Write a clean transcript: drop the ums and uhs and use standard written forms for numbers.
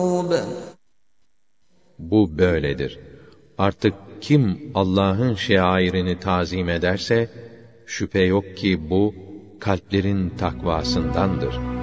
Bu böyledir. Artık kim Allah'ın şairini tazim ederse, şüphe yok ki bu, kalplerin takvasındandır.